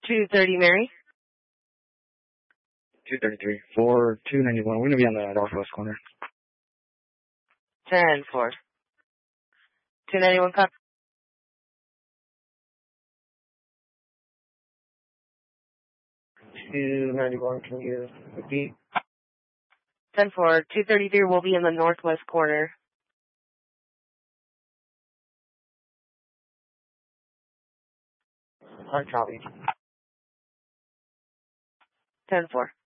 230 Mary. 233 for 291. We're going to be on the northwest corner. 10-4. 291 copy. 291, can you repeat? 10-4. 233 will be in the northwest corner. Hard copy. 10-4.